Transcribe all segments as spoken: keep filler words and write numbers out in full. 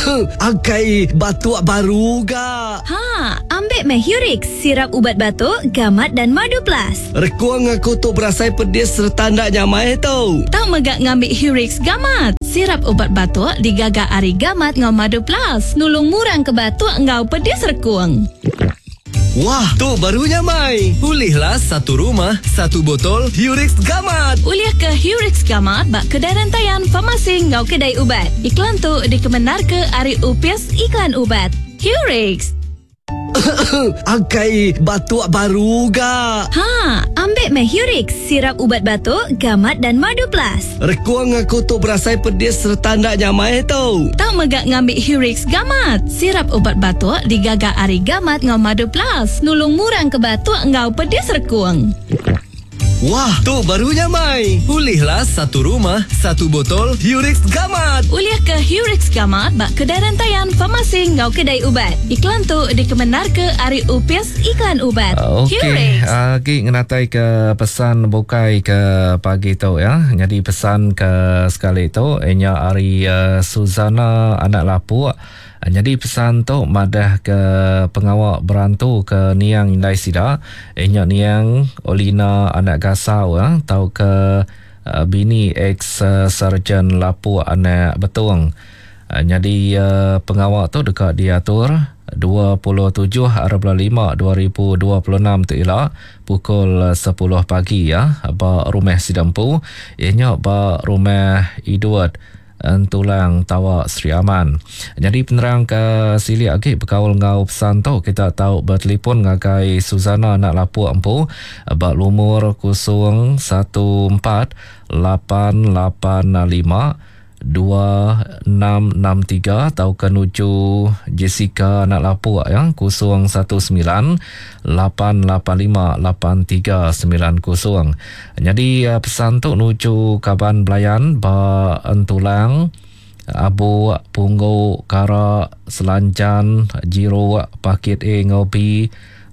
Angkai batuk baru ga? Ha, ambil Mahurix, sirap ubat batuk, gamat dan madu plus. Rekuang aku tu berasai pedis serta ndak nyamai tau. Tak megak ngambil Hurix gamat. Sirap ubat batuk digagak ari gamat ngau madu plus. Nulung murang ke batuk ngau pedis rekuang. Wah, tu barunya Mai. Pulihlah satu rumah, satu botol Hurix Gamat. Uliah ke Hurix Gamat bak kedai rantaian farmasi ngau kedai ubat. Iklan tu dikemenar ke Ari Upis Iklan Ubat. Hurix. Angkai batuk baru ga? Ha, ambil Mahurix, sirap ubat batuk, gamat dan madu plus. Rekuang aku tu berasai pedis serta ndak nyamai tau. Tak megak ngambil Hurix gamat. Sirap ubat batuk digagak ari gamat ngau madu plus. Nulung murang ke batuk ngau pedis rekuang. Wah, tu barunya Mai. Pulihlah satu rumah, satu botol Hurix Gamat. Uliah ke Hurix Gamat bak kedai rantaian farmasi ngau kedai ubat. Iklan tu dikemenar ke Ari Upis Iklan Ubat. Uh, Okey, uh, Ki ngenatai ke pesan bukai ke pagi tu ya. Jadi pesan ke sekali tu enya Ari uh, Suzana anak Lapuk. Jadi pesan tu madah ke pengawal berantu ke Niang Indai Sida. Enya Niang Olina anak Gasau ya, tau ke uh, bini ex uh, sarjan Lapuk anak Betuang. Uh, jadi uh, pengawal tu dekat diatur dua puluh tujuh bulan lima dua ribu dua puluh enam tu ialah pukul sepuluh pagi ya. Ba rumah Sidampu ianya ba rumah Iduat Tulang Tawa Sri Aman. Jadi penerang ke sili lagi berkawal ngau pesan tu kita tahu bertelefon ngagai Suzana nak Lapuk empu bak lumur kosong satu empat lapan lapan lima dua enam enam tiga atau kenuju Jessica anak Lapuk yang kosong satu sembilan lapan lapan lima lapan tiga sembilan kosong. Jadi uh, pesan tu nuju Kaban Belayan ba Entulang Abu Punggu Kara Selanjan Jiro Pakit E Ngopi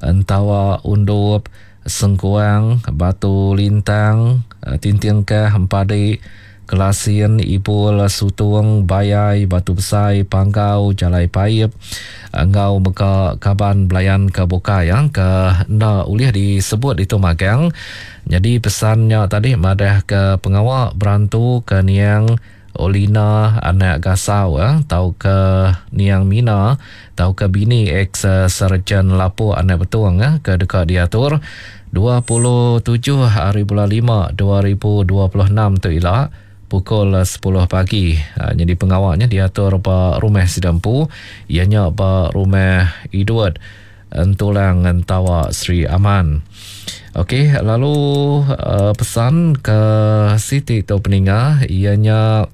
Entawa Undup Sengkuang Batu Lintang Tintingkah Empadi Kelasian Ipul Sutung Bayai Batu Besai Panggau Jalai Paip Ngau Meka Kaban Belayan ke Boka yang ke nda uliah disebut itu magang. Jadi pesannya tadi madah ke pengawal berantu ke Niang Olina anak Gasau ya, tau ke Niang Mina, tau ke bini ex sarjan Lapuk anak Betuang ya, ke dekat diatur dua puluh tujuh hari bulan lima dua ribu dua puluh enam tu ialah pukul sepuluh pagi. Ha, jadi pengawalnya diatur ba rumah Sidampu, ianya ba rumah Iduat Tulang Tawa Sri Aman. Okey, lalu uh, pesan ke Siti tu peninga ianya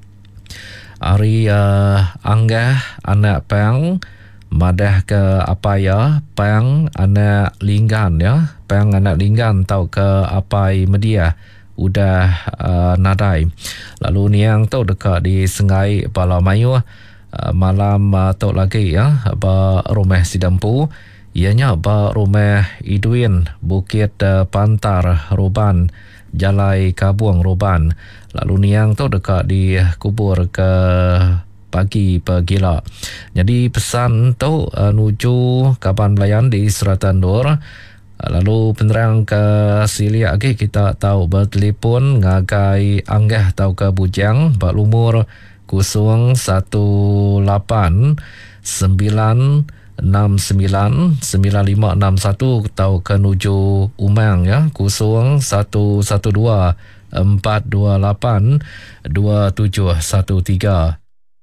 Ari uh, Anggah anak Pang madah ke Apaya Pang anak Linggan ya, Pang anak Linggan tau ke Apai Media udah uh, nadai. Lalu niang tu dekat di Sengai Palau Mayu uh, malam uh, tu lagi ya ba rumah Sidampu ianya ba rumah Idwin Bukit uh, Pantar Roban Jalai Kabuang Roban. Lalu niang tu dekat di kubur ke pagi pegila. Jadi pesan tu uh, nuju Kaban Belayan di Seratan Dur. Lalu penerang ke sili lagi kita tahu bertelefon ngagai Anggah tau ke Bujang bak lumur kosong satu lapan sembilan enam sembilan sembilan lima enam satu tau ke nuju Umang ya, kosong satu satu dua empat dua lapan dua tujuh satu tiga.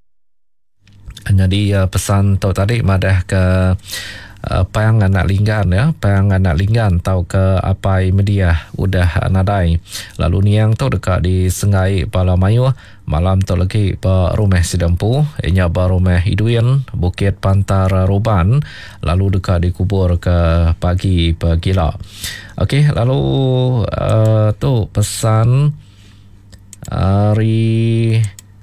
Jadi uh, pesan tu tadi madah ke Uh, Pang anak Linggan ya, Pang anak Linggan tau ke Apai Media udah nadai. Lalu niang tu dekat di Sengai Palau Mayu malam tu lagi ba rumah Sidampu ianya ba rumah Idwin Bukit Pantar Roban, lalu dekat di kubur ke pagi pegila. Okey, lalu uh, tu pesan hari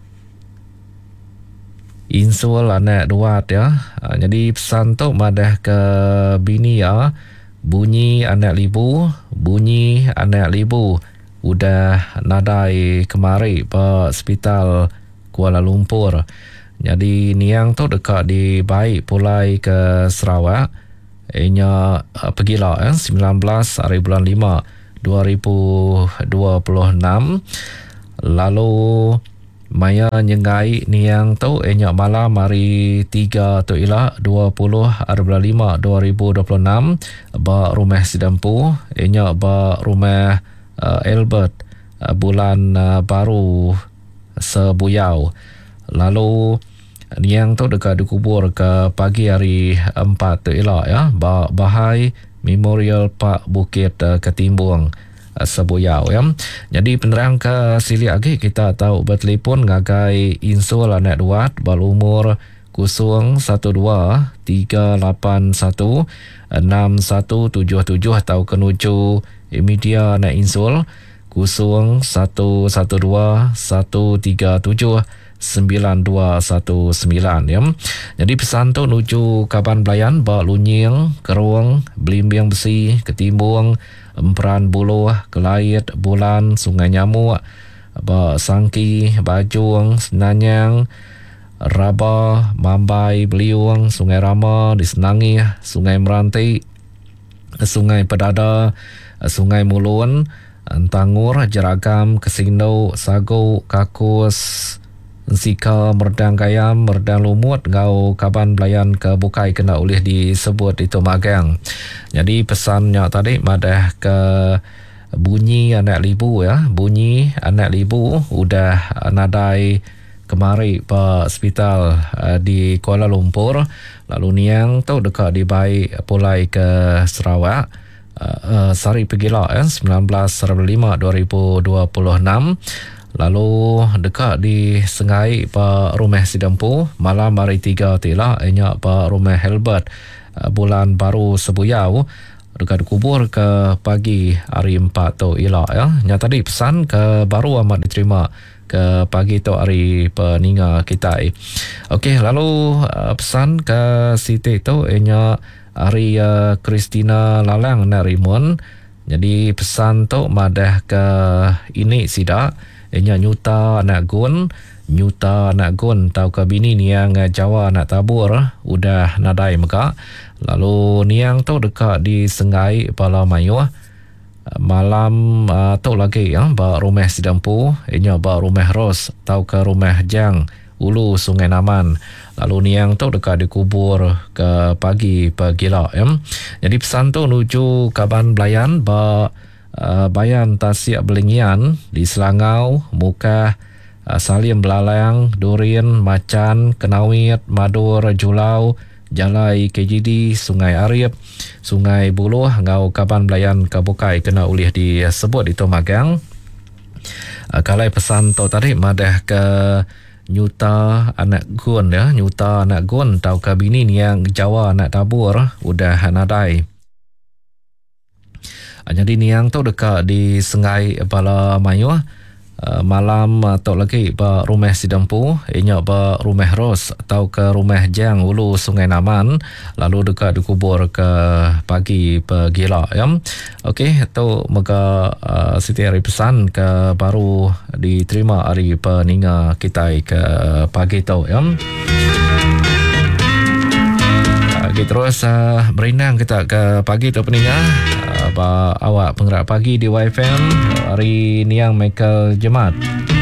Insul anak Duat ya. Ha, jadi pesan tu madah ke bini ya, bunyi anak Libu, bunyi anak Libu udah nadai kemari pe hospital Kuala Lumpur. Jadi niang tu dekat di Baik Pulai ke Sarawak. Ianya uh, pergilah eh, sembilan belas hari bulan lima dua ribu dua puluh enam. Lalu Maya nyengai niang tu ianya malam hari tiga tu ialah dua puluh hari bulan lima dua ribu dua puluh enam ba rumah Sidampu ianya ba rumah uh, Albert uh, bulan uh, baru Sebuyau. Lalu niang tu dekat dikubur ke pagi hari empat tu ialah ya ba Bahai Memorial Park Bukit uh, Ketimbung Sebuyau ya. Jadi penerang ke sili lagi kita tahu bertelefon ngagai Insul anak duat berumur kosong satu dua tiga lapan satu enam satu tujuh tujuh atau kenuju media anak Insul kosong satu satu dua satu tiga tujuh sembilan dua satu sembilan ya. Jadi pesan tu nuju Kaban Belayan ba Lunying, Keruang, Belimbing Besi, Ketimbung, Emperan Buluh, Kelait, Bulan, Sungai Nyamuk, ba Sangki, Bajung, Senanyang, Rabah, Mambai, Beliung, Sungai Rama, Disenangi, Sungai Meranti, Sungai Pedada, Sungai Mulun, Tangur, Jeragam, Kesindo, Sago, Kakus, Sika, Merdang Gayam, Merdang Lumut, Ngau Kaban Belayan ke Bukai kena oleh disebut itu magang. Jadi pesannya tadi madah ke bunyi anak libu ya, bunyi anak libu udah nadai kemari ke hospital uh, di Kuala Lumpur. Lalu niang tu dekat di Baik Pulai ke Sarawak. Uh, uh, Sari pergilah ya, sembilan belas lima dua ribu dua puluh enam. Lalu dekat di Sengai pa rumah Sidampu malam hari tiga tila ianya pa rumah Helbert bulan baru Sebuyau dekat kubur ke pagi hari empat tu ialah ya. Nya tadi pesan ke baru amat diterima ke pagi tu hari peninga kita. Okey, lalu uh, pesan ke Siti tu ianya hari uh, Christina Lalang Narimun. Jadi pesan tu madah ke ini sidak ianya nyuta anak gun, nyuta anak gun tau ke bini niang Jawa anak tabur udah nadai meka. Lalu niang tu dekat di Sengai Pala Mayu malam uh, tu lagi ya ba rumah Sidampu ianya ba rumah Ros tau ke rumah Jang Ulu Sungai Naman. Lalu niang tu dekat dikubur ke pagi pagila ya. Jadi pesan tu nuju Kaban Belayan ba Uh, Bayan Tasik Belingian di Selangau, Muka, uh, Salim Belalang, Durin, Macan, Kenawit, Madur, Julau, Jalai K G D, Sungai Arif, Sungai Buluh, Ngau Kaban Belayan Kabukai kena ulih disebut itu magang. Uh, kalau pesan tu tadi madah ke nyuta anak gun ya, nyuta anak gun tau ke bini yang Jawa anak tabur udah nadai. Jadi niang tu dekat di Sengai Pala Mayu uh, malam atau lagi ba rumah Sidampu ianya ba rumah Ros atau ke rumah Jang Ulu Sungai Naman. Lalu dekat dikubur ke pagi pegila ya. Okey, tu maka uh, Siti hari pesan ke baru diterima hari peninga kita ke pagi tu ya. Okay, terus uh, berenang kita ke pagi tu peninga uh, awak penggerak pagi di Y F M hari niang Michael Jemat.